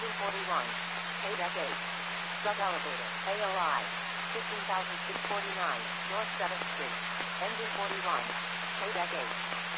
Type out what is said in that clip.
Engine 41. KDEC 8. Drug elevator. AOI. 15,649. North 7th Street. Engine 41. KDEC 8.